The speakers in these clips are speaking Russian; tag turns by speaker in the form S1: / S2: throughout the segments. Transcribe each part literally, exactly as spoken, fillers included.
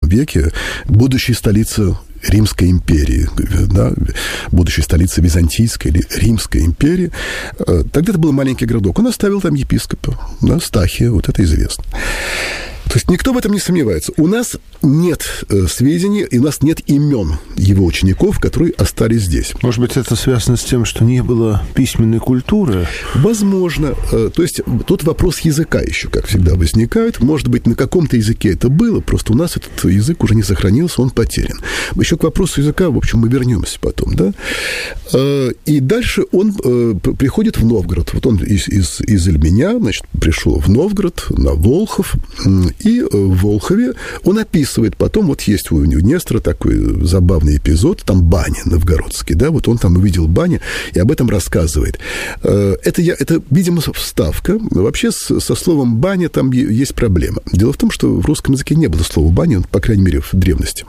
S1: веке будущей столицы Римской империи, да, будущей столицы Византийской или Римской империи. Тогда это был маленький городок. Он оставил там епископа, да, Стахия, вот это известно. То есть никто в этом не сомневается. У нас нет э, сведений, и у нас нет имен его учеников, которые остались здесь.
S2: Может быть, это связано с тем, что не было письменной культуры?
S1: Возможно. Э, то есть тут вопрос языка еще, как всегда, возникает. Может быть, на каком-то языке это было, просто у нас этот язык уже не сохранился, он потерян. Еще к вопросу языка, в общем, мы вернемся потом, да. Э, и дальше он э, приходит в Новгород. Вот он из, из, из Ильменя, значит, пришел в Новгород, на Волхов. И в Волхове он описывает потом, вот есть у Нестора такой забавный эпизод, там баня новгородский, да, вот он там увидел баню и об этом рассказывает. Это, я, это видимо, вставка. Вообще со словом «баня» там есть проблема. Дело в том, что в русском языке не было слова «баня», по крайней мере, в древности.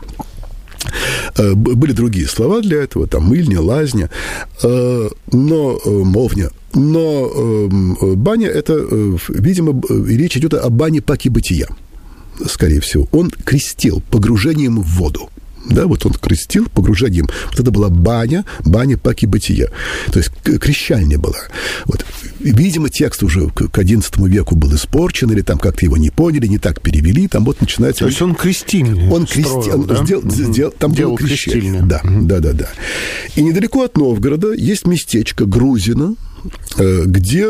S1: Были другие слова для этого, там мыльня, лазня, но мовня. Но баня, это, видимо, речь идет о бане паки бытия, скорее всего. Он крестил погружением в воду. Да, вот он крестил погружением. Вот это была баня, баня паки бытия. То есть крещальня была. Вот. Видимо, текст уже к одиннадцатому веку был испорчен, или там как-то его не поняли, не так перевели. Там вот начинается...
S2: То есть он крестильный
S1: Он крестил,
S2: да?
S1: сделал, угу. сделал, там
S2: Делал
S1: было крещение.
S2: крестильное.
S1: Да, угу. да, да, да. И недалеко от Новгорода есть местечко Грузино, где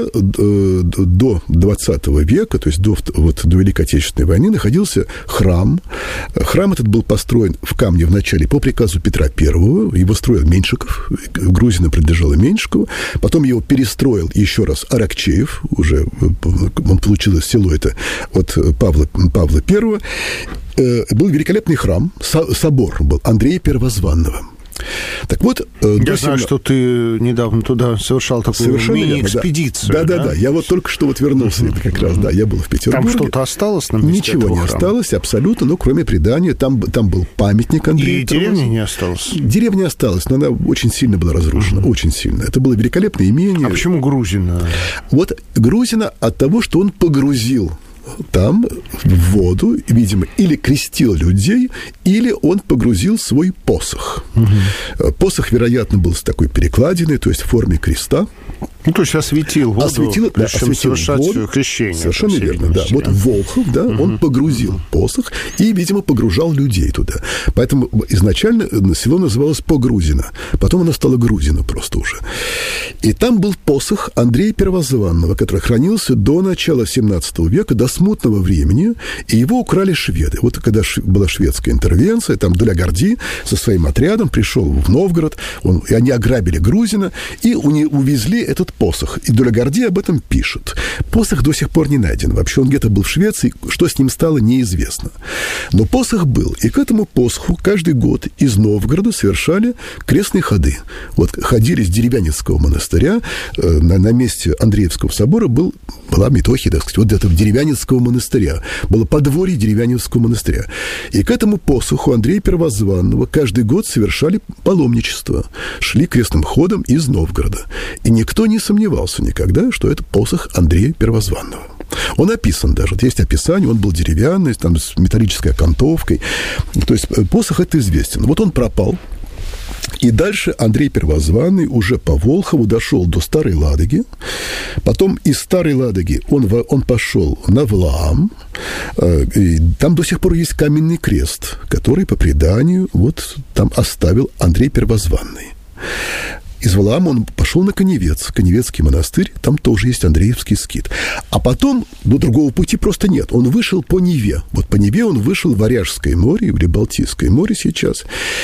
S1: до двадцатого века, то есть до, вот, до Великой Отечественной войны, находился храм. Храм этот был построен в камне вначале по приказу Петра Первого. Его строил Меньшиков. Грузина принадлежала Меньшикову. Потом его перестроил еще раз Аракчеев. Уже он получил село это от Павла, Павла Первого. Был великолепный храм, собор был Андрея Первозванного. Так вот,
S2: я знаю, что ты недавно туда совершал такую мини-экспедицию.
S1: Да, да, да, да. Я вот только что вот вернулся uh-huh. как раз, uh-huh. да, я был в Петербурге.
S2: Там что-то осталось на месте
S1: Ничего не
S2: храма?
S1: осталось, абсолютно, но кроме предания, там, там был памятник Андрею.
S2: И деревня не осталась?
S1: Деревня осталась, но она очень сильно была разрушена, uh-huh. очень сильно. Это было великолепное имение.
S2: А почему Грузина?
S1: Вот Грузина от того, что он погрузил там в воду, видимо, или крестил людей, или он погрузил свой посох. Угу. Посох, вероятно, был с такой перекладиной, то есть в форме креста.
S2: Ну, то есть осветил воду,
S1: осветил, да, осветил
S2: совершать
S1: воду,
S2: крещение.
S1: Совершенно верно, да. Вот Волхов, да, угу. он погрузил угу. посох и, видимо, погружал людей туда. Поэтому изначально село называлось Погрузино, потом оно стало Грузино просто уже. И там был посох Андрея Первозванного, который хранился до начала семнадцатого века, до смутного времени, и его украли шведы. Вот когда была шведская интервенция, там Долягорди со своим отрядом пришел в Новгород, он, и они ограбили Грузино, и увезли этот посох. И Долягорди об этом пишет. Посох до сих пор не найден. Вообще он где-то был в Швеции, что с ним стало, неизвестно. Но посох был. И к этому посоху каждый год из Новгорода совершали крестные ходы. Вот ходили с Деревянинского монастыря, э, на, на месте Андреевского собора был, была Метохия, так сказать, вот этого Деревянинского монастыря. Было подворье Деревянинского монастыря. И к этому посоху Андрея Первозванного каждый год совершали паломничество. Шли крестным ходом из Новгорода. И никто не сомневался никогда, что это посох Андрея Первозванного. Он описан даже. Вот есть описание, он был деревянный, там, с металлической окантовкой. То есть посох это известен. Вот он пропал. И дальше Андрей Первозванный уже по Волхову дошел до Старой Ладоги. Потом из Старой Ладоги он, он пошел на Валаам. И там до сих пор есть каменный крест, который, по преданию, вот там оставил Андрей Первозванный. Из Валаама он пошел на Коневец, Коневецкий монастырь, там тоже есть Андреевский скит. А потом, ну, другого пути просто нет. Он вышел по Неве. Вот по Неве он вышел в Варяжское море, или Балтийское море сейчас.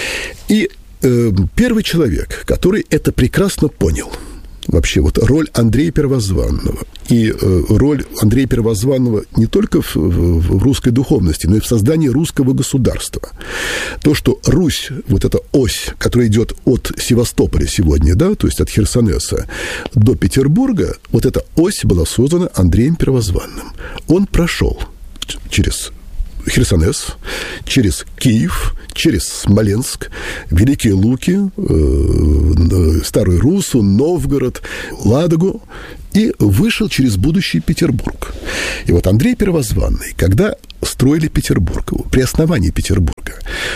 S1: И э, первый человек, который это прекрасно понял, вообще вот роль Андрея Первозванного и э, роль Андрея Первозванного не только в, в, в русской духовности, но и в создании русского государства. То, что Русь, вот эта ось, которая идет от Севастополя сегодня, да, то есть от Херсонеса до Петербурга, вот эта ось была создана Андреем Первозванным. Он прошел через Херсонес, через Киев, через Смоленск, Великие Луки, Старую Руссу, Новгород, Ладогу, и вышел через будущий Петербург. И вот Андрей Первозванный, когда строили Петербург, при основании Петербурга,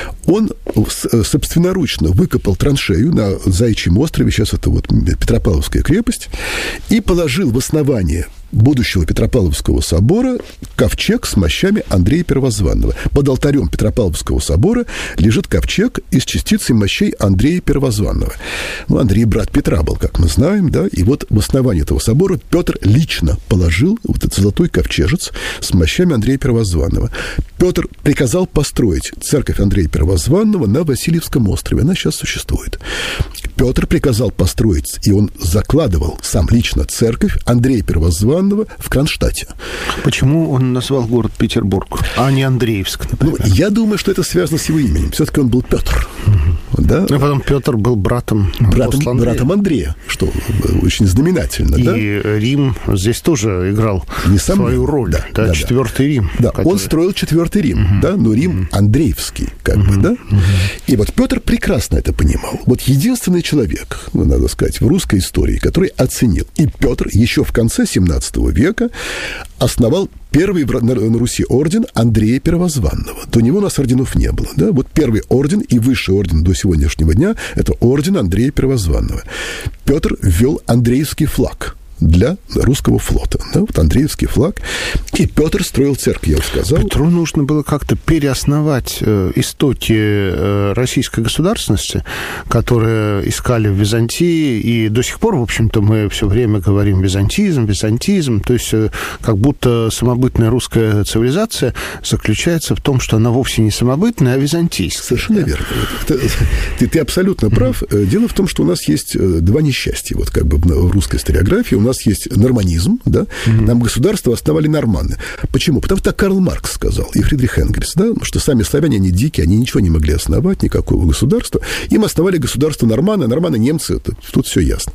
S1: он собственноручно выкопал траншею на Заячьем острове, сейчас это вот Петропавловская крепость, и положил в основание будущего Петропавловского собора ковчег с мощами Андрея Первозванного. Под алтарем Петропавловского собора лежит ковчег из частицы мощей Андрея Первозванного. Ну, Андрей брат Петра был, как мы знаем, да, и вот в основании этого собора Петр лично положил вот этот золотой ковчежец с мощами Андрея Первозванного. Петр приказал построить церковь Андрея Первозванного на Васильевском острове. Она сейчас существует. Петр приказал построить, и он закладывал сам лично церковь Андрея Первозванного в Кронштадте.
S2: Почему он назвал город Петербург, а не Андреевск, например?
S1: Ну, я думаю, что это связано с его именем. Все-таки он был Петр.
S2: Угу. Да? А потом Петр был братом
S1: братом, Андрея. братом Андрея, что очень знаменательно.
S2: И
S1: да?
S2: Рим здесь тоже играл свою роль. Да, да, да, четвертый да. Рим.
S1: Да,
S2: который...
S1: он строил четвертый Рим, угу. да, но Рим угу. Андреевский, как угу. бы, да. Угу. И вот Петр прекрасно это понимал. Вот единственный человек, ну, надо сказать, в русской истории, который оценил. И Петр еще в конце семнадцатого века основал первый на Руси орден Андрея Первозванного. До него у нас орденов не было. Да? Вот первый орден и высший орден до сегодняшнего дня – это орден Андрея Первозванного. Петр ввел Андреевский флаг для русского флота. Да, вот Андреевский флаг. И Петр строил церковь, я уже сказал.
S2: Петру нужно было как-то переосновать э, истоки э, российской государственности, которые искали в Византии, и до сих пор, в общем-то, мы все время говорим византизм, византизм, то есть э, как будто самобытная русская цивилизация заключается в том, что она вовсе не самобытная, а византийская.
S1: Совершенно верно. Ты, ты, ты абсолютно прав. Mm-hmm. Дело в том, что у нас есть два несчастья, вот как бы в русской историографии. У нас есть норманизм, да, mm-hmm. нам государство основали норманы. Почему? Потому что так Карл Маркс сказал, и Фридрих Энгельс, да, что сами славяне, они дикие, они ничего не могли основать, никакого государства. Им основали государство норманы, норманы немцы, это, тут все ясно.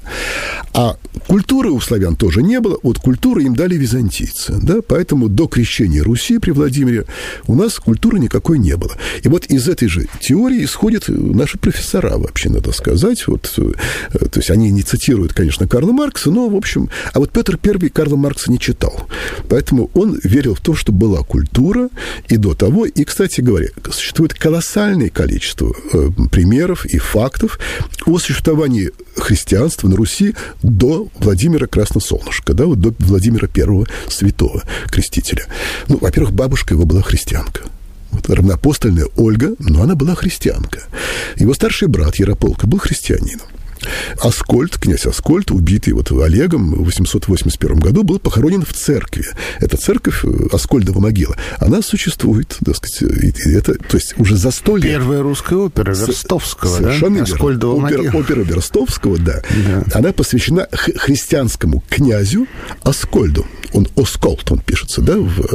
S1: А культуры у славян тоже не было, вот культуры им дали византийцы, да, поэтому до крещения Руси при Владимире у нас культуры никакой не было. И вот из этой же теории исходят наши профессора, вообще, надо сказать, вот, то есть они не цитируют, конечно, Карла Маркса, но, в общем, а вот Петр Первый Карла Маркса не читал. Поэтому он верил в то, что была культура и до того. И, кстати говоря, существует колоссальное количество э, примеров и фактов о существовании христианства на Руси до Владимира Красносолнышка, да, вот до Владимира Первого Святого Крестителя. Ну, во-первых, бабушка его была христианка. Вот, равноапостольная Ольга, но она была христианка. Его старший брат Ярополк был христианином. Аскольд, князь Аскольд, убитый вот Олегом в восемьсот восемьдесят первом году, был похоронен в церкви. Эта церковь, Аскольдова могила, она существует, так сказать, и это, то есть уже за сто лет.
S2: Первая русская опера Верстовского,
S1: совершенно
S2: да? Аскольдова
S1: могила. Опера, опера Верстовского, да. да. Она посвящена х- христианскому князю Аскольду. Он Оскольд, он пишется, да, в,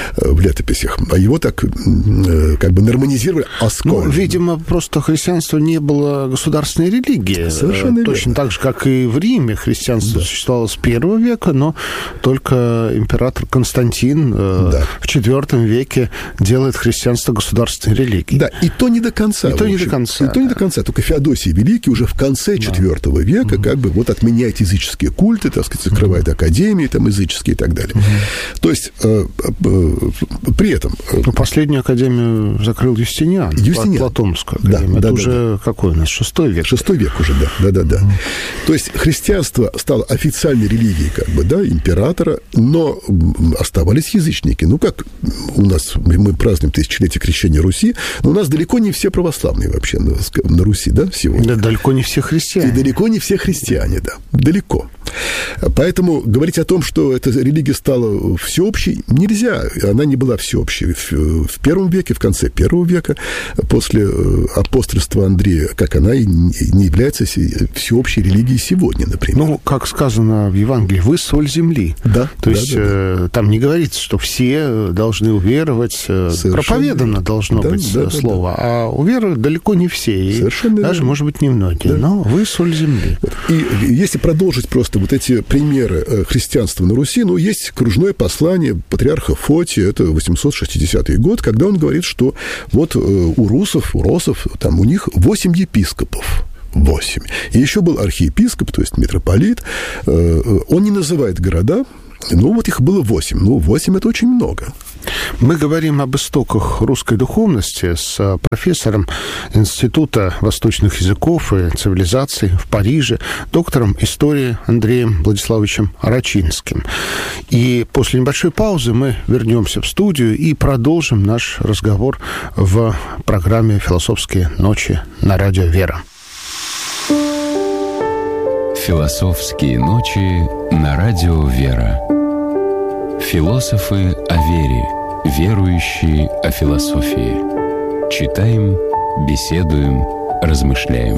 S1: в летописях. А его так как бы норманизировали Аскольд.
S2: Ну, видимо, просто христианство не было государственной религией.
S1: Совершенно
S2: Точно
S1: верно.
S2: так же, как и в Риме. Христианство да. существовало с первого века, но только император Константин да. в четвертом веке делает христианство государственной религией.
S1: Да, и то не до конца.
S2: И то не до конца.
S1: И то не до конца. Только Феодосий Великий уже в конце четвертого да. века угу. как бы вот отменяет языческие культы, так сказать, закрывает угу. академии там языческие и так далее. Угу. То есть э, э, при этом... Э,
S2: ну, последнюю академию закрыл Юстиниан.
S1: Юстиниан.
S2: Платонскую академию. Да, Это да, уже да. какой у нас? Шестой век?
S1: Шестой век уже, да. Да-да-да. Mm. То есть христианство стало официальной религией, как бы, да, императора, но оставались язычники. Ну, как у нас, мы празднуем тысячелетие крещения Руси, но у нас далеко не все православные вообще на, на Руси, да, сегодня.
S2: Да, далеко не все христиане.
S1: И далеко не все христиане, да, далеко. Поэтому говорить о том, что эта религия стала всеобщей, нельзя. Она не была всеобщей. В первом веке, в конце первого века, после апостольства Андрея, как она и не является всеобщей религией сегодня, например.
S2: Ну, как сказано в Евангелии, вы соль земли.
S1: Да.
S2: То
S1: да,
S2: есть
S1: да,
S2: э,
S1: да.
S2: там не говорится, что все должны уверовать. Совершенно проповедано верно. Должно да, быть да, слово. Да, да. А уверовать далеко не все. И Совершенно даже, верно. Может быть, не многие. Да. Но вы соль земли.
S1: И если продолжить просто вот эти примеры христианства на Руси, ну, есть кружное послание патриарха Фотия, это восемьсот шестидесятый год, когда он говорит, что вот у русов, у росов, там у них восемь епископов. Восемь. И еще был архиепископ, то есть митрополит. Он не называет города, но вот их было восемь. Ну, восемь – это очень много.
S2: Мы говорим об истоках русской духовности с профессором Института восточных языков и цивилизаций в Париже, доктором истории Андреем Владиславовичем Рачинским. И после небольшой паузы мы вернемся в студию и продолжим наш разговор в программе «Философские ночи» на радио «Вера».
S3: «Философские ночи» на радио «Вера». Философы о вере, верующие о философии. Читаем, беседуем, размышляем.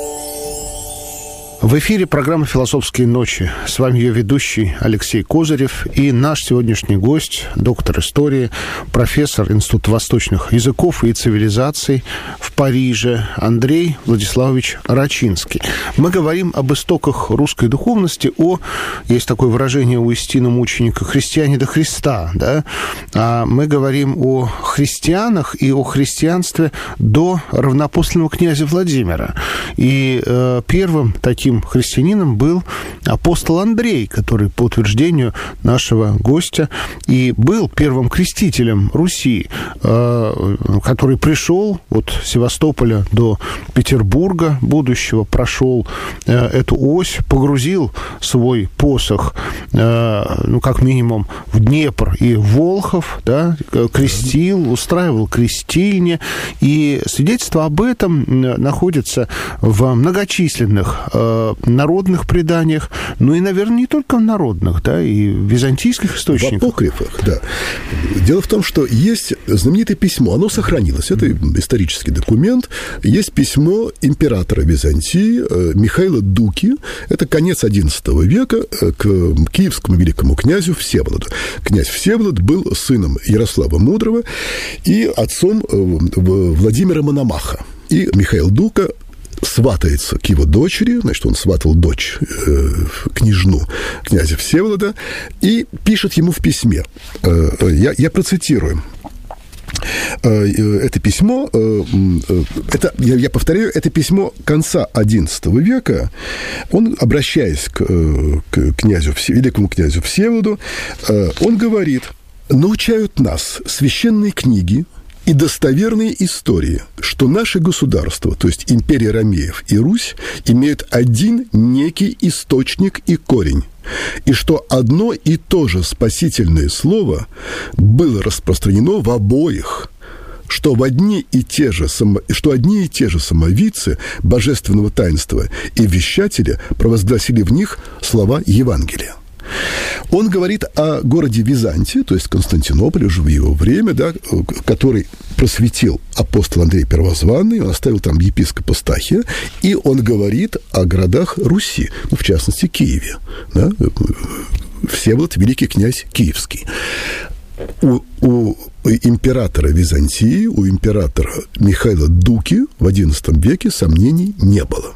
S2: В эфире программа «Философские ночи». С вами ее ведущий Алексей Козырев и наш сегодняшний гость, доктор истории, профессор Института восточных языков и цивилизаций в Париже Андрей Владиславович Рачинский. Мы говорим об истоках русской духовности, о, есть такое выражение у истинного мученика, христиане до Христа, да? А мы говорим о христианах и о христианстве до равнопостольного князя Владимира. И э, первым таким христианином был апостол Андрей, который, по утверждению нашего гостя, и был первым крестителем Руси, который пришел от Севастополя до Петербурга будущего, прошел эту ось, погрузил свой посох, ну, как минимум, в Днепр и в Волхов, да, крестил, устраивал крестильни, и свидетельство об этом находится в многочисленных народных преданиях, ну и, наверное, не только в народных, да, и в византийских источниках.
S1: В апокрифах, да. Дело в том, что есть знаменитое письмо, оно сохранилось, это исторический документ, есть письмо императора Византии Михаила Дуки, это конец одиннадцатого века, к киевскому великому князю Всеволоду. Князь Всеволод был сыном Ярослава Мудрого и отцом Владимира Мономаха. И Михаил Дука сватается к его дочери, значит, он сватал дочь, э, княжну князя Всеволода, и пишет ему в письме, э, я, я процитирую, это письмо, это, я, я повторяю, это письмо конца одиннадцатого века, он, обращаясь к, к князю, великому князю Всеволоду, он говорит: «Научают нас священные книги и достоверные истории, что наше государство, то есть империя Ромеев и Русь, имеют один некий источник и корень, и что одно и то же спасительное слово было распространено в обоих, что, в одни и те же, что одни и те же самовидцы божественного таинства и вещатели провозгласили в них слова Евангелия». Он говорит о городе Византии, то есть Константинополе, уже в его время, да, который просветил апостол Андрей Первозванный, он оставил там епископа Стахия, и он говорит о городах Руси, ну, в частности, Киеве. Да, Всеволод, великий князь Киевский. У, у императора Византии, у императора Михаила Дуки в одиннадцатом веке сомнений не было.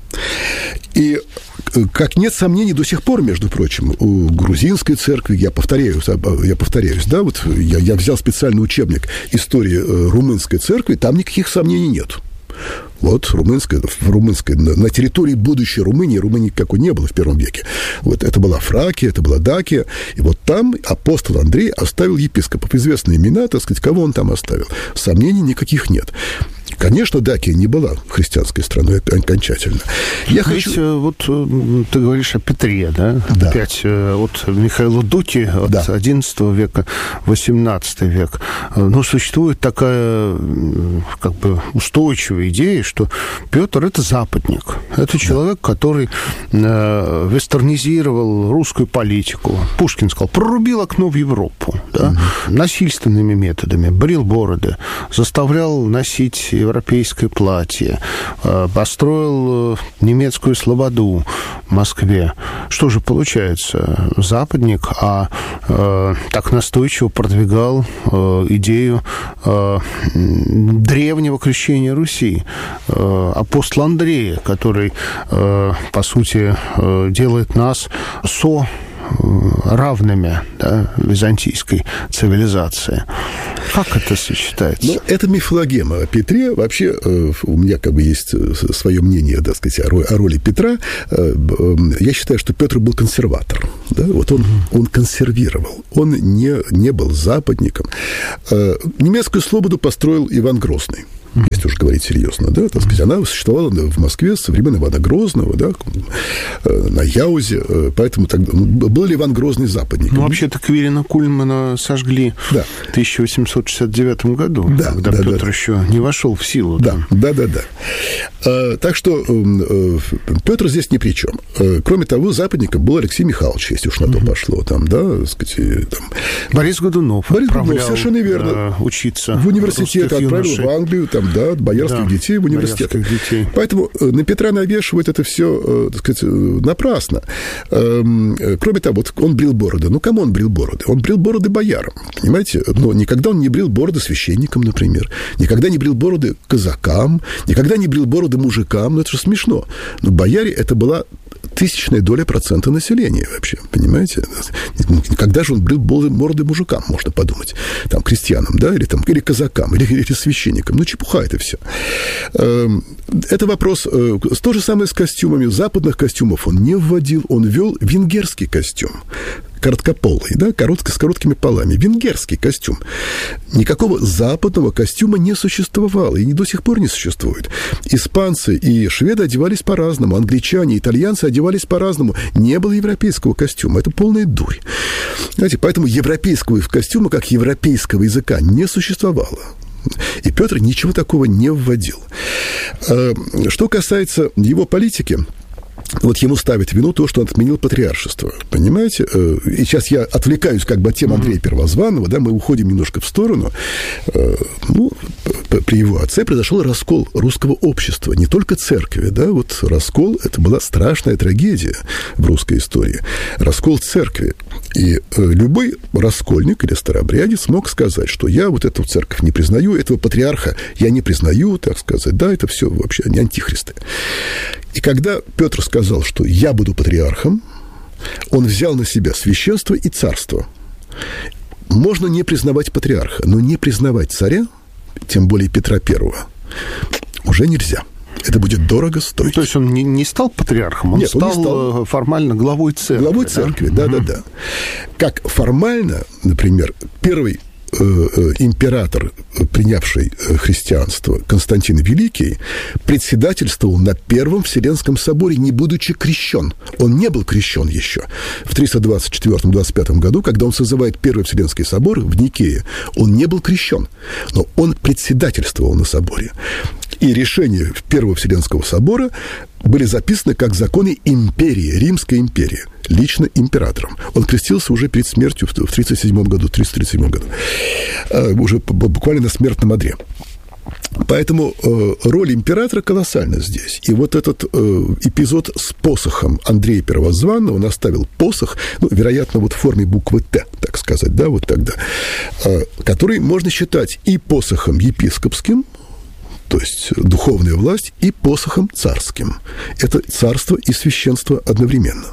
S1: И как нет сомнений до сих пор, между прочим, у грузинской церкви, я повторяюсь, я повторяюсь, да, вот я, я взял специальный учебник истории румынской церкви, там никаких сомнений нет. Вот румынская, в румынской, на территории будущей Румынии, Румынии какой не было в первом веке. Вот это была Фракия, это была Дакия, и вот там апостол Андрей оставил епископов. Известные имена, так сказать, кого он там оставил. Сомнений никаких нет. Конечно, Дакия не была христианской страной окончательно. Я
S2: Ведь
S1: хочу...
S2: вот ты говоришь о Петре, да?
S1: Да.
S2: Опять от Михаила Дуки, от да. одиннадцатого века, восемнадцатый век. Но существует такая как бы устойчивая идея, что Петр – это западник. Это человек, да. который э, вестернизировал русскую политику. Пушкин сказал, прорубил окно в Европу. Да? Угу. Насильственными методами, брил бороды, заставлял носить европейское платье, построил немецкую слободу в Москве. Что же получается? Западник, а э, так настойчиво продвигал э, идею э, древнего крещения Руси. Э, апостол Андрей, который, э, по сути, э, делает нас со равными, да, византийской цивилизации. Как это сочетается?
S1: Ну, это мифологема о Петре. Вообще, у меня как бы есть свое мнение, так сказать, о роли Петра. Я считаю, что Петр был консерватор. Да? Вот он, mm-hmm. он консервировал. Он не, не был западником. Немецкую слободу построил Иван Грозный. Если уж говорить серьезно, да, так сказать, она существовала в Москве со времен Ивана Грозного, да, на Яузе, поэтому тогда, ну, был ли Иван Грозный западником?
S2: Ну, вообще-то Квирина Кульмана сожгли да. в тысяча восемьсот шестьдесят девятом году, да, когда да, Петр да, еще не вошел в силу.
S1: Да, да, да, да. да. Так что Петр здесь ни при чем. Кроме того, западником был Алексей Михайлович, если уж на то пошло, там, да, так сказать, там.
S2: Борис Годунов.
S1: Борис Годунов, совершенно верно.
S2: Учиться.
S1: В университет отправил в Англию, там, да, боярских да, детей в университет. Детей. Поэтому на Петра навешивают это все, так сказать, напрасно. Кроме того, вот он брил бороды. Ну, кому он брил бороды? Он брил бороды боярам, понимаете? Но никогда он не брил бороды священникам, например. Никогда не брил бороды казакам. Никогда не брил бороды мужикам. Ну, это же смешно. Но бояре — это была тысячная доля процента населения вообще, понимаете? Когда же он брил бороды мужикам, можно подумать. Там, крестьянам, да, или, там, или казакам, или, или священникам. Ну, чепуха это все. Это вопрос... То же самое с костюмами. Западных костюмов он не вводил. Он ввел венгерский костюм. Короткополый, да, коротко, с короткими полами. Венгерский костюм. Никакого западного костюма не существовало, и до сих пор не существует. Испанцы и шведы одевались по-разному, англичане, итальянцы одевались по-разному. Не было европейского костюма. Это полная дурь. Знаете, поэтому европейского костюма, как европейского языка, не существовало. И Петр ничего такого не вводил. Что касается его политики, вот ему ставят в вину то, что он отменил патриаршество. Понимаете? И сейчас я отвлекаюсь как бы от темы Андрея Первозванного, да, мы уходим немножко в сторону. Ну, при его отце произошел раскол русского общества, не только церкви, да, вот раскол, это была страшная трагедия в русской истории. Раскол церкви. И любой раскольник или старообрядец мог сказать, что я вот эту церковь не признаю, этого патриарха я не признаю, так сказать, да, это все вообще не антихристы. И когда Петр сказал, что я буду патриархом, он взял на себя священство и царство. Можно не признавать патриарха, но не признавать царя, тем более Петра Первого, уже нельзя. Это будет дорого стоить.
S2: Ну, то есть он не, не стал патриархом, он, Нет, стал, он не стал формально главой церкви.
S1: Главой церкви, да-да-да. Угу. Как формально, например, первый император, принявший христианство, Константин Великий, председательствовал на Первом Вселенском соборе, не будучи крещен. Он не был крещен еще. В триста двадцать четвёртом — двадцать пятом году, когда он созывает Первый Вселенский собор в Никее, он не был крещен, но он председательствовал на соборе. И решения Первого Вселенского собора были записаны как законы империи, Римской империи, лично императором. Он крестился уже перед смертью в тридцать седьмом году, триста тридцать седьмом году, уже буквально на смертном одре. Поэтому э, роль императора колоссальна здесь. И вот этот э, эпизод с посохом Андрея Первозванного, он оставил посох, ну, вероятно, вот в форме буквы «Т», так сказать, да, вот тогда, э, который можно считать и посохом епископским, то есть духовная власть, и посохом царским. Это царство и священство одновременно.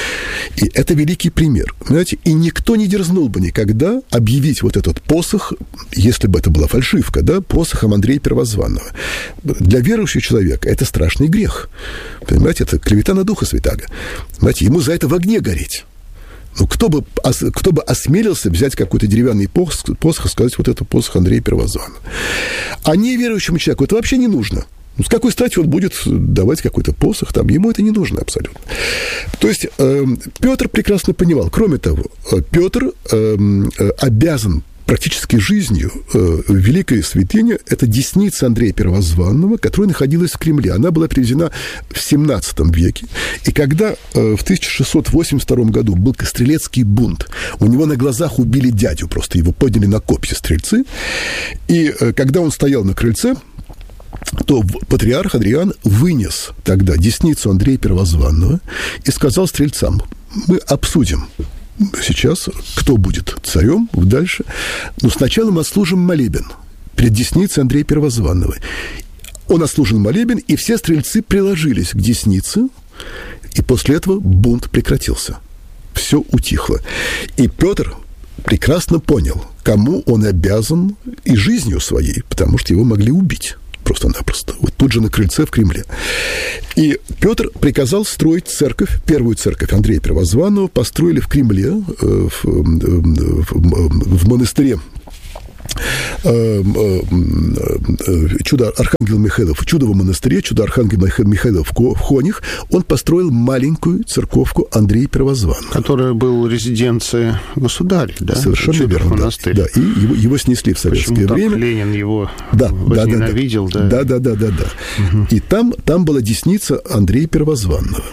S1: И это великий пример. Понимаете? И никто не дерзнул бы никогда объявить вот этот посох, если бы это была фальшивка, да, посохом Андрея Первозванного. Для верующего человека это страшный грех. Понимаете, это клевета на Духа Святаго. Понимаете, ему за это в огне гореть. Ну, кто бы, кто бы осмелился взять какой-то деревянный посох, посох и сказать, вот это посох Андрея Первозванного. А неверующему человеку это вообще не нужно. Ну, с какой стати он будет давать какой-то посох там? Ему это не нужно абсолютно. То есть э, Петр прекрасно понимал. Кроме того, Петр э, обязан практически жизнью э, великая святыня — это десница Андрея Первозванного, которая находилась в Кремле. Она была привезена в семнадцатом веке. И когда э, в тысяча шестьсот восемьдесят втором году был Стрелецкий бунт, у него на глазах убили дядю, просто его подняли на копья стрельцы. И э, когда он стоял на крыльце, то патриарх Адриан вынес тогда десницу Андрея Первозванного и сказал стрельцам: мы обсудим сейчас, кто будет царем дальше. Но сначала мы отслужим молебен перед десницей Андрея Первозванного. Он отслужил молебен, и все стрельцы приложились к деснице, и после этого бунт прекратился. все утихло. И Петр прекрасно понял, кому он обязан и жизнью своей, потому что его могли убить просто-напросто. Вот тут же на крыльце в Кремле. И Петр приказал строить церковь, первую церковь Андрея Первозванного построили в Кремле, в, в, в монастыре чудо Архангела Михаила, в Чудовом монастыре, чудо Архангела Михаила в Хонях, он построил маленькую церковку Андрея Первозванного.
S2: Которая была резиденцией государя, да?
S1: Совершенно
S2: Чудов
S1: верно,
S2: монастырь.
S1: да. Да. И его, его снесли в советское
S2: Почему
S1: время.
S2: Так Ленин его
S1: да,
S2: возненавидел, да?
S1: Да, да, да, да, да. да. Угу. И там, там была десница Андрея Первозванного.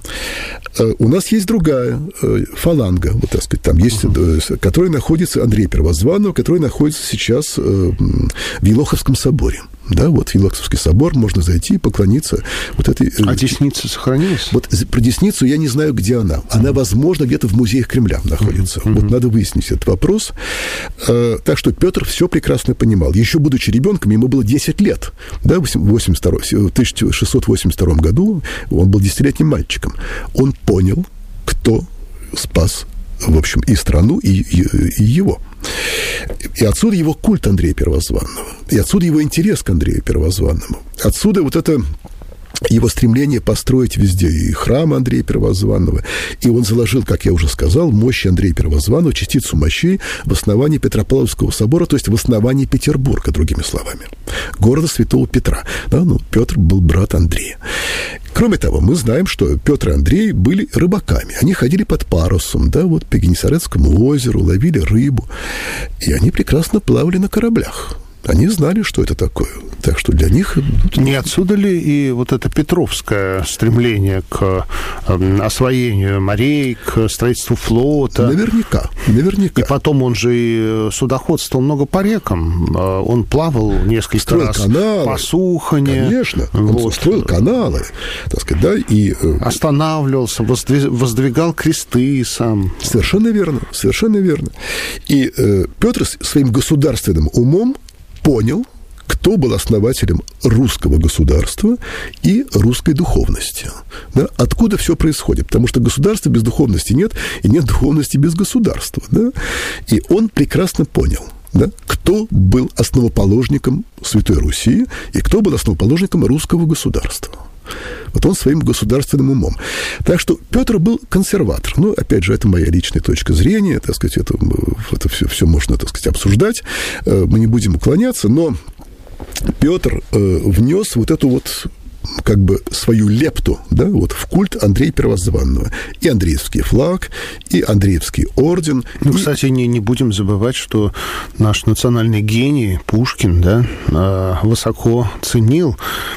S1: У нас есть другая фаланга, вот так сказать, там есть, uh-huh. которая находится, Андрея Первозванного, который находится сейчас в Елоховском соборе. Да, вот в Елоховский собор можно зайти и поклониться вот этой...
S2: А десница сохранилась?
S1: Вот про десницу я не знаю, где она. Она, возможно, где-то в музеях Кремля находится. Uh-huh. Вот надо выяснить этот вопрос. Так что Петр все прекрасно понимал. Еще будучи ребенком, ему было десять лет. Да, в тысяча шестьсот восемьдесят втором году он был десятилетним мальчиком. Он понял, кто спас, в общем, и страну, и, и, и его. И отсюда его культ Андрея Первозванного. И отсюда его интерес к Андрею Первозванному. Отсюда вот это его стремление построить везде и храм Андрея Первозванного. И он заложил, как я уже сказал, мощи Андрея Первозванного, частицу мощей в основании Петропавловского собора, то есть в основании Петербурга, другими словами. Города Святого Петра. Да, ну, Петр был брат Андрея. Кроме того, мы знаем, что Петр и Андрей были рыбаками. Они ходили под парусом, да, вот по Генесарецкому озеру, ловили рыбу. И они прекрасно плавали на кораблях. Они знали, что это такое. Так что для них...
S2: Не отсюда ли и вот это петровское стремление к освоению морей, к строительству флота?
S1: Наверняка, наверняка.
S2: И потом он же и судоходствовал много по рекам. Он плавал несколько
S1: строил
S2: раз
S1: каналы.
S2: По Сухане.
S1: Конечно. Вот. Он строил каналы, так сказать, да, и...
S2: Останавливался, воздвигал кресты сам.
S1: Совершенно верно, совершенно верно. И э, Петр своим государственным умом понял, кто был основателем русского государства и русской духовности. Да? Откуда все происходит? Потому что государства без духовности нет, и нет духовности без государства. Да? И он прекрасно понял, да, кто был основоположником Святой Руси и кто был основоположником русского государства. Вот он своим государственным умом. Так что Петр был консерватор. Ну, опять же, это моя личная точка зрения, так сказать, это, это все, все можно, так сказать, обсуждать. Мы не будем уклоняться, но Петр внес вот эту вот как бы свою лепту, да, вот в культ Андрея Первозванного. И Андреевский флаг, и Андреевский орден.
S2: Ну,
S1: и...
S2: кстати, не, не будем забывать, что наш национальный гений Пушкин, да, высоко ценил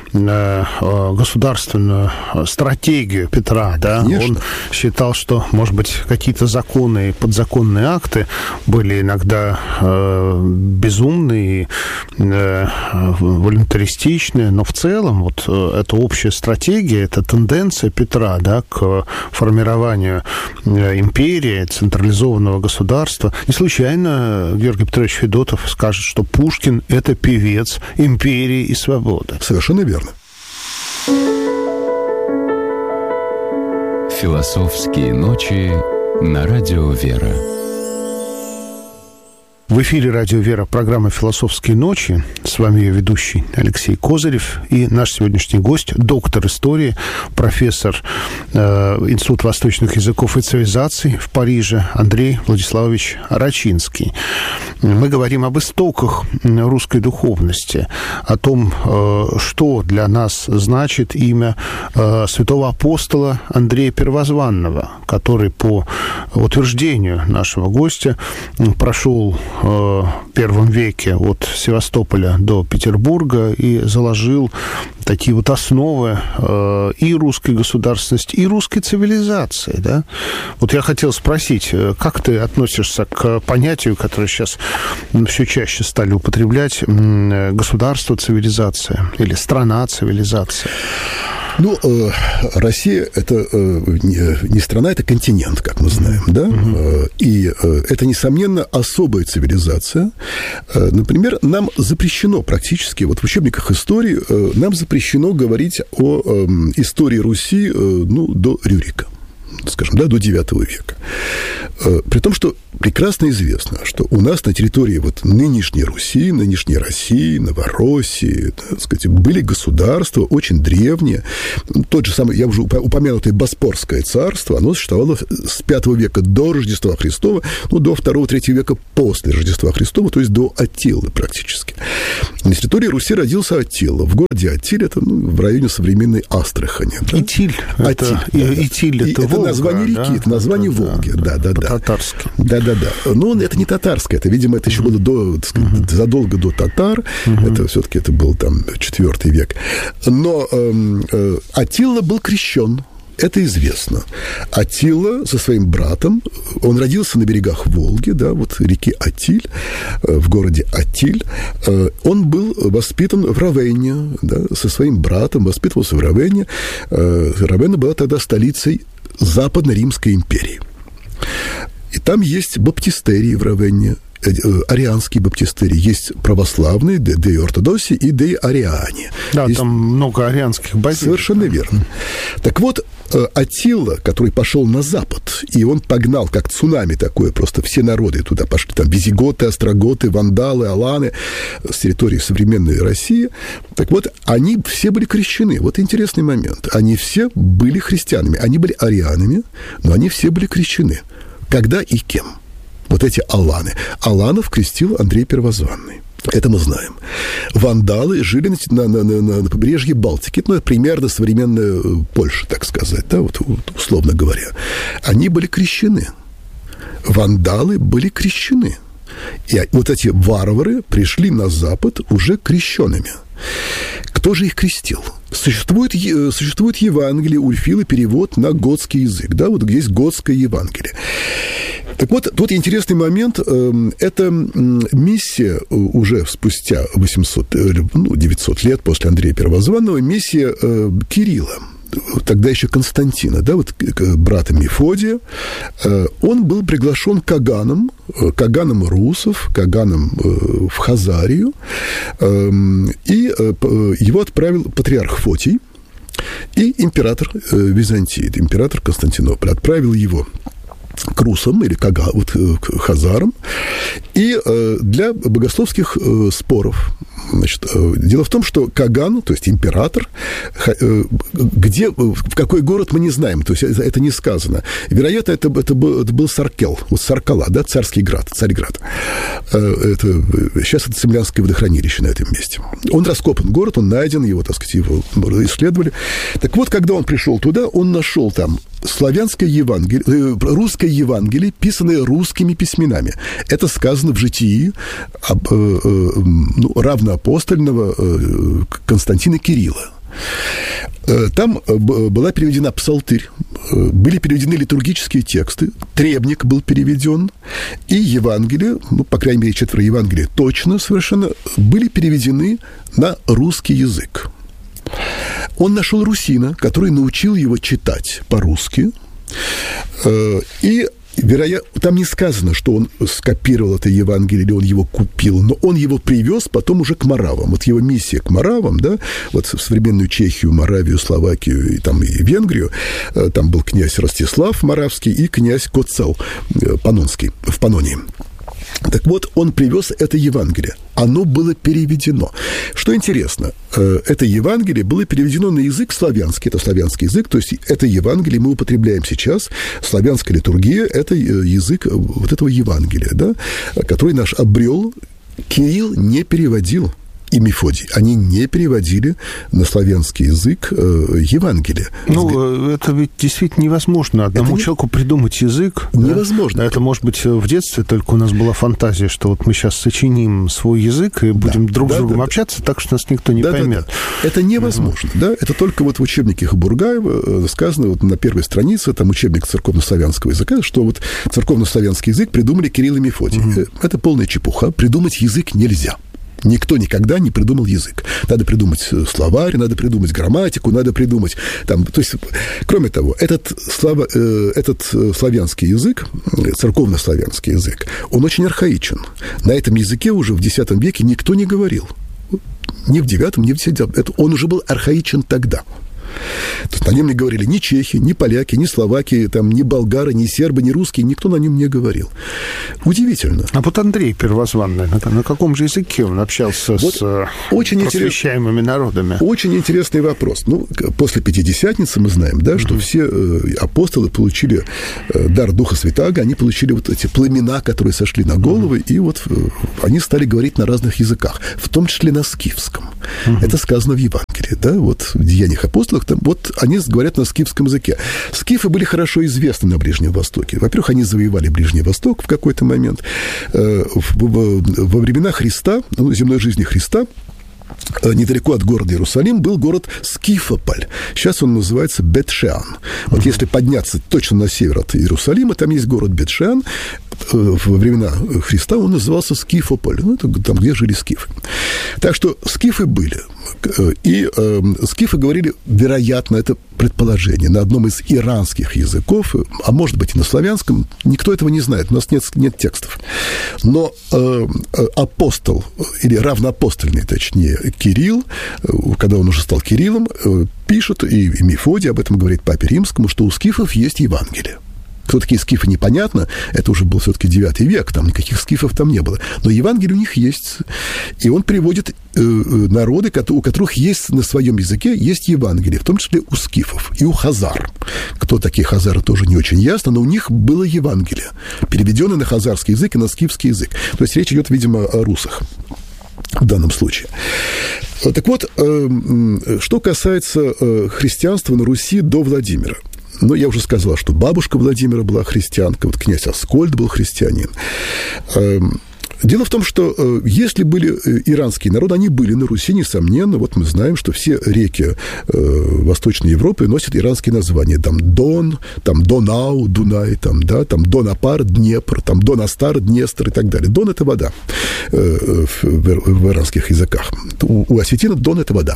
S2: государственную стратегию Петра, да.
S1: Конечно.
S2: Он считал, что, может быть, какие-то законы и подзаконные акты были иногда безумные, волюнтаристичные, но в целом вот это общая стратегия, это тенденция Петра, да, к формированию империи, централизованного государства. Не случайно Георгий Петрович Федотов скажет, что Пушкин – это певец империи и свободы.
S1: Совершенно верно.
S3: Философские ночи на радио «Вера».
S2: В эфире «Радио Вера» программа «Философские ночи». С вами ее ведущий Алексей Козырев и наш сегодняшний гость, доктор истории, профессор э, Института восточных языков и цивилизаций в Париже Андрей Владиславович Рачинский. Мы говорим об истоках русской духовности, о том, э, что для нас значит имя э, святого апостола Андрея Первозванного, который, по утверждению нашего гостя, прошел в первом веке от Севастополя до Петербурга и заложил такие вот основы э, и русской государственности, и русской цивилизации, да? Вот я хотел спросить, как ты относишься к понятию, которое сейчас все чаще стали употреблять, государство цивилизация или страна цивилизация?
S1: Ну, э, Россия – это э, не, не страна, это континент, как мы знаем, да? Uh-huh. И э, это, несомненно, особая цивилизация. Э, например, нам запрещено практически, вот в учебниках истории, э, нам запрещено говорить о э, истории Руси, э, ну, до Рюрика. скажем, да, до девятого века. При том, что прекрасно известно, что у нас на территории вот нынешней Руси, нынешней России, Новороссии, так сказать, были государства очень древние. Тот же самый, я уже упомянутое Боспорское царство, оно существовало с пятого века до Рождества Христова, ну, до второго-третьего века после Рождества Христова, то есть до Аттилы практически. На территории Руси родился Аттила. В городе Аттиль, это, ну, в районе современной Астрахани. Да?
S2: Итиль.
S1: Аттиль.
S2: Это, да, Итиль, это,
S1: это
S2: Волга,
S1: название реки,
S2: да?
S1: это название да, Волги. Да, да, да.
S2: По-татарски.
S1: Да, да, да. Но это не татарское, это, видимо, это еще было до, так сказать, uh-huh. задолго до татар. Uh-huh. Это все-таки это был там четвертый век. Но э, э, Аттила был крещен. Это известно. Аттила со своим братом, он родился на берегах Волги, да, вот реки Аттиль, в городе Аттиль. Он был воспитан в Равенне, да, со своим братом, воспитывался в Равенне. Равенна была тогда столицей Западно-Римской империи. И там есть баптистерии в Равенне, арианские баптистерии. Есть православные, де ортодокси и де ариане.
S2: Да,
S1: есть...
S2: там много арианских базилик.
S1: Совершенно верно. Так вот, Аттила, который пошел на запад, и он погнал, как цунами такое, просто все народы туда пошли, там визиготы, остроготы, вандалы, аланы, с территории современной России. Так вот, они все были крещены. Вот интересный момент. Они все были христианами. Они были арианами, но они все были крещены. Когда и кем? Вот эти аланы. Аланов крестил Андрей Первозванный. Это мы знаем. Вандалы жили на, на, на, на побережье Балтики, ну, примерно современная Польша, так сказать, да, вот, условно говоря. Они были крещены. Вандалы были крещены. И вот эти варвары пришли на Запад уже крещенными. Кто же их крестил? Существует, существует Евангелие Ульфилы, перевод на готский язык, да, вот есть готское Евангелие. Так вот, тут интересный момент. Это миссия уже спустя восемьсот, ну, девятьсот лет после Андрея Первозванного, миссия Кирилла, тогда еще Константина, да, вот брата Мефодия. Он был приглашен Каганом, Каганом русов, Каганом в Хазарию, и его отправил патриарх Фотий и император Византии, император Константинополь, отправил его к русам или к, вот, к хазарам, и э, для богословских э, споров. Значит, э, дело в том, что Каган, то есть император, э, где, в какой город мы не знаем, то есть это, это не сказано. Вероятно, это, это, был, это был Саркел, вот Саркала, да, Царский град, Царьград. Э, это, сейчас это Цимлянское водохранилище на этом месте. Он раскопан город, он найден, его, так сказать, его исследовали. Так вот, когда он пришел туда, он нашел там славянское Евангелие, русское Евангелие, писанное русскими письменами. Это сказано в житии об, э, э, ну, равноапостольного э, Константина Кирилла. Там была переведена псалтырь, были переведены литургические тексты, требник был переведен, и Евангелие, ну, по крайней мере, четверо Евангелия точно совершенно, были переведены на русский язык. Он нашел русина, который научил его читать по-русски, и вероятно, там не сказано, что он скопировал это Евангелие или он его купил, но он его привез потом уже к моравам. Вот его миссия к моравам, да, вот в современную Чехию, Моравию, Словакию и там и Венгрию, там был князь Ростислав Моравский и князь Коцел Панонский в Панонии. Так вот, он привез это Евангелие. Оно было переведено. Что интересно, это Евангелие было переведено на язык славянский. Это славянский язык, то есть это Евангелие мы употребляем сейчас. Славянская литургия – это язык вот этого Евангелия, да, который наш обрел. Кирилл не переводил, и Мефодий, они не переводили на славянский язык э, Евангелие.
S2: Ну, это ведь действительно невозможно. Одному не... человеку придумать язык.
S1: Невозможно.
S2: Да? Это, может быть, в детстве только у нас была фантазия, что вот мы сейчас сочиним свой язык и будем да, друг да, с другом да, общаться, да. так что нас никто не да, поймет.
S1: Да, да. Это невозможно. Mm-hmm. Да? Это только вот в учебнике Хабургаева сказано вот на первой странице, там учебник церковно-славянского языка, что вот церковно-славянский язык придумали Кирилл и Мефодий. Mm-hmm. Это полная чепуха. Придумать язык нельзя. Никто никогда не придумал язык. Надо придумать словарь, надо придумать грамматику, надо придумать... Там, то есть, кроме того, этот, слава, э, этот славянский язык, церковно-славянский язык, он очень архаичен. На этом языке уже в десятом веке никто не говорил. Ни в девятом, ни в десятом. Это, он уже был архаичен тогда. То есть на нем не говорили ни чехи, ни поляки, ни словаки, там, ни болгары, ни сербы, ни русские, никто на нем не говорил. Удивительно.
S2: А вот Андрей Первозванный, на, на каком же языке он общался вот с очень просвещаемыми интерес... народами?
S1: Очень интересный вопрос. Ну, после Пятидесятницы мы знаем, да, что mm-hmm. все э, апостолы получили э, дар Духа Святаго, они получили вот эти пламена, которые сошли на головы, mm-hmm. и вот э, они стали говорить на разных языках, в том числе на скифском. Mm-hmm. Это сказано в Евангелии, да, вот в Деяниях апостолов, там, вот они говорят на скифском языке. Скифы были хорошо известны на Ближнем Востоке. Во-первых, они завоевали Ближний Восток в какой-то момент. Э, в, в, во времена Христа, ну, земной жизни Христа, недалеко от города Иерусалим был город Скифополь. Сейчас он называется Бет-Шеан. Вот uh-huh. если подняться точно на север от Иерусалима, там есть город Бет-Шеан. Во времена Христа он назывался Скифополь. Ну, это там, где жили скифы. Так что скифы были. И э, скифы говорили, вероятно, это предположение, на одном из иранских языков, а может быть и на славянском. Никто этого не знает, у нас нет, нет текстов. Но э, апостол, или равноапостольный, точнее, Кирилл, когда он уже стал Кириллом, э, пишет, и Мефодий об этом говорит Папе Римскому, что у скифов есть Евангелие. Кто такие скифы, непонятно. Это уже был все-таки девятый век, там никаких скифов там не было. Но Евангелие у них есть. И он приводит э, народы, у которых есть на своем языке есть Евангелие, в том числе у скифов и у хазар. Кто такие хазары, тоже не очень ясно, но у них было Евангелие, переведенное на хазарский язык и на скифский язык. То есть речь идет, видимо, о русах в данном случае. Так вот, э, что касается э, христианства на Руси до Владимира. Ну, я уже сказал, что бабушка Владимира была христианка, вот князь Аскольд был христианин. Дело в том, что если были иранские народы, они были на Руси, несомненно. Вот мы знаем, что все реки Восточной Европы носят иранские названия. Там Дон, там Донау, Дунай, там, да, там Донапар, Днепр, там Донастар, Днестр и так далее. Дон – это вода в, в иранских языках. У, у осетинов Дон – это вода.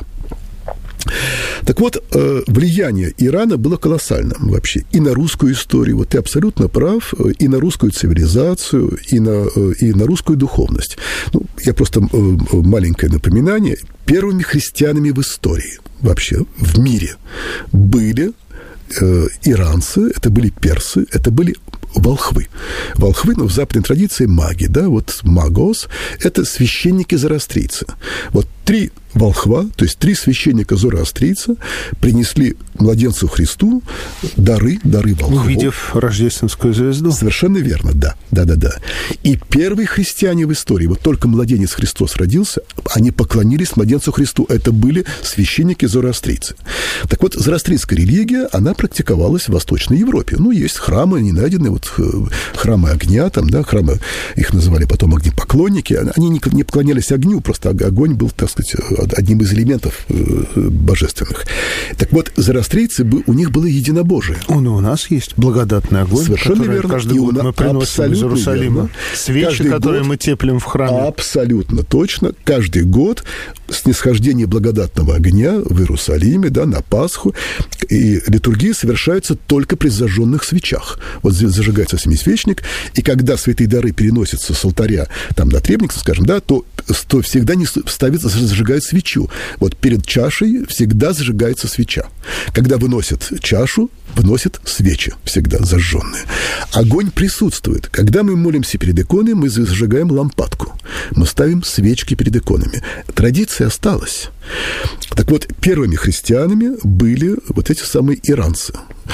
S1: Так вот, влияние Ирана было колоссальным вообще и на русскую историю, вот ты абсолютно прав, и на русскую цивилизацию, и на, и на русскую духовность. Ну, я просто маленькое напоминание. Первыми христианами в истории вообще, в мире, были э, иранцы, это были персы, это были волхвы. Волхвы, ну, в западной традиции маги, да, вот магос – это священники-зороастрийцы. Вот три волхва, то есть три священника-зороастрийца принесли младенцу Христу дары, дары волхвов.
S2: Увидев рождественскую звезду.
S1: Совершенно верно, да, да-да-да. И первые христиане в истории, вот только младенец Христос родился, они поклонились младенцу Христу. Это были священники-зороастрийцы. Так вот, зороастрийская религия, она практиковалась в Восточной Европе. Ну, есть храмы, они найдены, вот храмы огня, там, да, храмы, их называли потом огнепоклонники. Они не, не поклонялись огню, просто огонь был, так сказать, одним из элементов божественных. Так вот, зороастрийцы, у них было единобожие.
S2: Он и у нас есть благодатный огонь,
S1: совершенно верно.
S2: Каждый и год мы приносим из Иерусалима. Верно. Свечи, каждый которые год, мы теплим в храме.
S1: Абсолютно точно. Каждый год снисхождение благодатного огня в Иерусалиме, да, на Пасху. И литургия совершается только при зажженных свечах. Вот здесь зажигается семисвечник, и когда святые дары переносятся с алтаря там, на требница, скажем, да, то, то всегда не ставится, зажигают свечу. Вот перед чашей всегда зажигается свеча. Когда выносят чашу, выносят свечи, всегда зажженные. Огонь присутствует. Когда мы молимся перед иконой, мы зажигаем лампадку. Мы ставим свечки перед иконами. Традиция осталась. Так вот, первыми христианами были вот эти самые иранцы.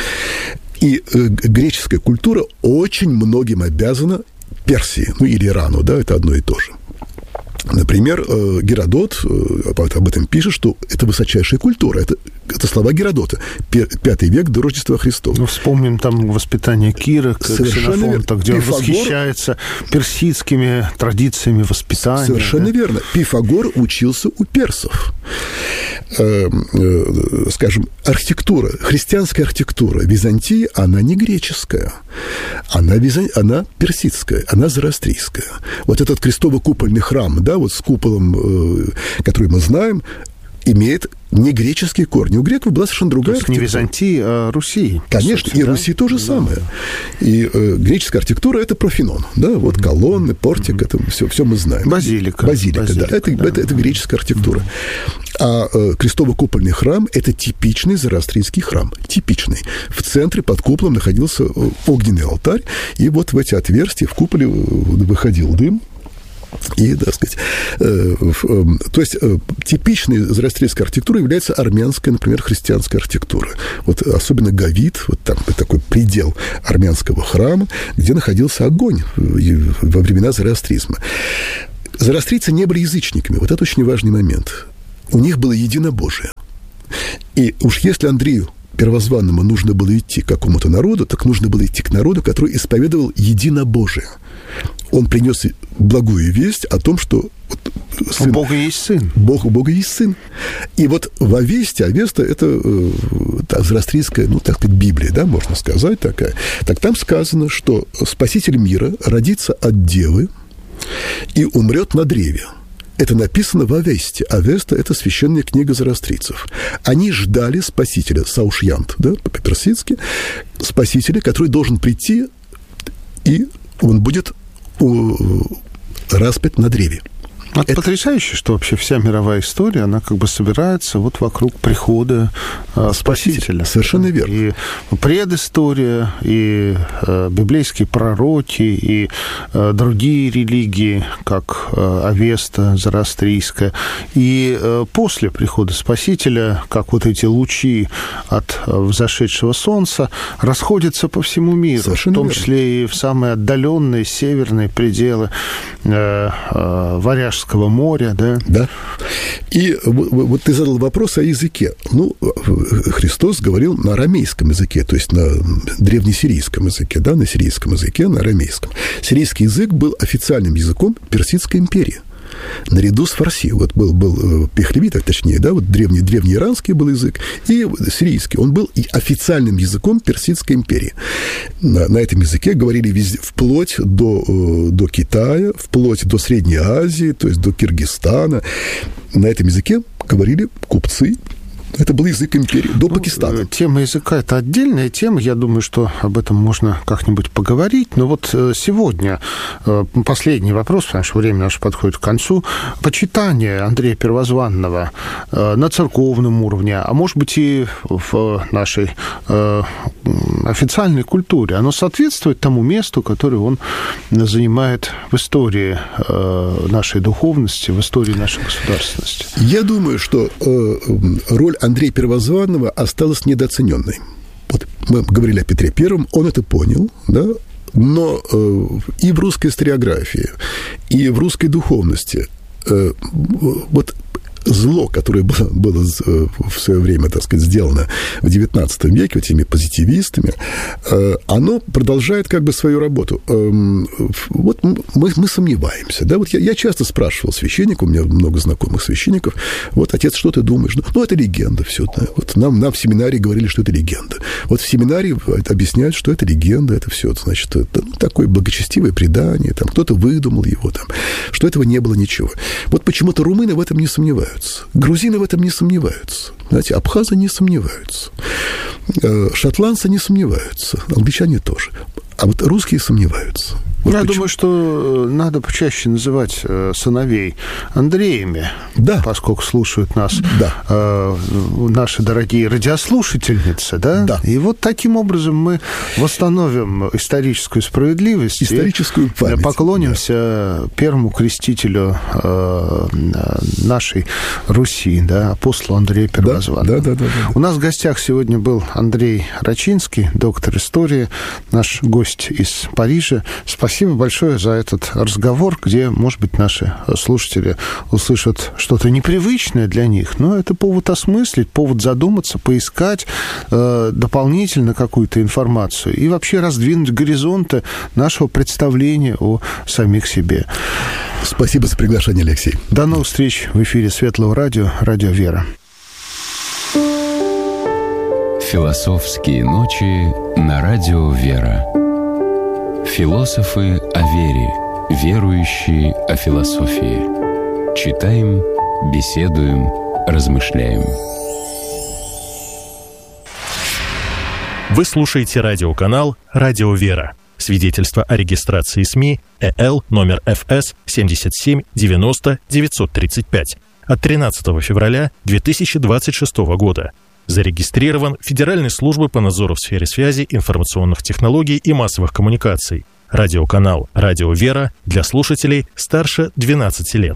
S1: И э, греческая культура очень многим обязана Персии, ну или Ирану, да, это одно и то же. Например, Геродот об этом пишет, что это высочайшая культура. Это, это слова Геродота. Пятый век до Рождества Христова.
S2: Ну, вспомним там воспитание Кира, Ксенофонта, где Пифагор... он восхищается персидскими традициями воспитания.
S1: Совершенно
S2: да?
S1: верно. Пифагор учился у персов. Э, э, скажем, архитектура, христианская архитектура Византии, она не греческая. Она, визан... она персидская, она зороастрийская. Вот этот крестово-купольный храм, да, вот с куполом, который мы знаем, имеет не греческие корни. У греков была совершенно другая
S2: архитектура. Не Византии, а Руси.
S1: Конечно, сути, и да? Руси то же да. самое. И э, греческая архитектура – это профенон. Да? Вот mm-hmm. колонны, портик, mm-hmm. это все, все мы знаем.
S2: Базилика.
S1: Базилика,
S2: Базилика
S1: да. Это,
S2: да.
S1: Это, это греческая архитектура. А э, крестово-купольный храм – это типичный зороастрийский храм. Типичный. В центре под куполом находился огненный алтарь, и вот в эти отверстия в куполе выходил дым. И, так сказать, э, э, то есть э, типичной зороастрийской архитектурой является армянская, например, христианская архитектура. Вот особенно Гавит, вот там такой предел армянского храма, где находился огонь во времена зороастризма. Зороастрийцы не были язычниками. Вот это очень важный момент. У них было единобожие. И уж если Андрею Первозванному нужно было идти к какому-то народу, так нужно было идти к народу, который исповедовал единобожие. Он принес благую весть о том, что
S2: сын, у Бога есть сын.
S1: Бог, у Бога есть сын. И вот в Авесте, Авеста – это э, зороастрийская, ну, так сказать, Библия, да, можно сказать такая. Так там сказано, что Спаситель мира родится от Девы и умрет на древе. Это написано в Авесте. Авеста – это священная книга зороастрийцев. Они ждали Спасителя, Саушьянт, да, по-персидски, Спасителя, который должен прийти, и он будет распят на древе.
S2: Это, это потрясающе, что вообще вся мировая история, она как бы собирается вот вокруг прихода э, Спасителя.
S1: Совершенно верно.
S2: И предыстория, и э, библейские пророки, и э, другие религии, как э, Авеста, зороастрийская, и э, после прихода Спасителя, как вот эти лучи от э, взошедшего солнца, расходятся по всему миру,
S1: Совершенно
S2: в том
S1: верно.
S2: числе и в самые отдаленные северные пределы э, э, Варяжского моря, да?
S1: Да. И вот ты задал вопрос о языке. Ну, Христос говорил на арамейском языке, то есть на древнесирийском языке, да, на сирийском языке, на арамейском. Сирийский язык был официальным языком Персидской империи. Наряду с фарси. Вот был, был пехлевит, точнее, да, вот древний, древнеиранский был язык, и сирийский. Он был и официальным языком Персидской империи. На, на этом языке говорили везде, вплоть до, до Китая, вплоть до Средней Азии, то есть до Киргизстана. На этом языке говорили купцы. Это был язык империи, до ну, Пакистана.
S2: Тема языка – это отдельная тема. Я думаю, что об этом можно как-нибудь поговорить. Но вот сегодня последний вопрос, потому что время наше подходит к концу. Почитание Андрея Первозванного на церковном уровне, а может быть и в нашей официальной культуре, оно соответствует тому месту, которое он занимает в истории нашей духовности, в истории нашей государственности?
S1: Я думаю, что роль Андрея Первозванного осталась недооцененной. Вот мы говорили о Петре Первом, он это понял, да, но э, и в русской историографии, и в русской духовности э, вот зло, которое было, было в свое время, так сказать, сделано в девятнадцатом веке этими позитивистами, оно продолжает как бы свою работу. Вот мы, мы сомневаемся. Да? Вот я, я часто спрашивал священника, у меня много знакомых священников, вот, отец, что ты думаешь? Ну, это легенда все. Да? Вот нам, нам в семинарии говорили, что это легенда. Вот в семинарии объясняют, что это легенда, это все, значит, это, ну, такое благочестивое предание, там, кто-то выдумал его, там, что этого не было ничего. Вот почему-то румыны в этом не сомневаются. Грузины в этом не сомневаются. Знаете, абхазы не сомневаются. Шотландцы не сомневаются. Англичане тоже. А вот русские сомневаются. Вот
S2: Я
S1: почему?
S2: думаю, что надо почаще называть сыновей Андреями,
S1: да.
S2: Поскольку слушают нас
S1: да.
S2: э, наши дорогие радиослушательницы, да?
S1: Да.
S2: И вот таким образом мы восстановим историческую справедливость,
S1: историческую память.
S2: Поклонимся да. первому крестителю э, нашей Руси, да, апостолу Андрею Первозванному.
S1: Да, да, да, да, да.
S2: У нас в гостях сегодня был Андрей Рачинский, доктор истории, наш гость из Парижа. Спасибо. Спасибо большое за этот разговор, где, может быть, наши слушатели услышат что-то непривычное для них, но это повод осмыслить, повод задуматься, поискать э, дополнительно какую-то информацию и вообще раздвинуть горизонты нашего представления о самих себе.
S1: Спасибо за приглашение, Алексей.
S2: До новых встреч в эфире Светлого радио, Радио Вера.
S3: Философские ночи на Радио Вера. Философы о вере, верующие о философии. Читаем, беседуем, размышляем.
S4: Вы слушаете радиоканал «Радио Вера». Свидетельство о регистрации СМИ ЭЛ номер эф эс семьдесят семь девяносто девятьсот тридцать пять. от тринадцатого февраля две тысячи двадцать шестого года. Зарегистрирован Федеральной службой по надзору в сфере связи, информационных технологий и массовых коммуникаций. Радиоканал «Радио Вера» для слушателей старше двенадцати лет.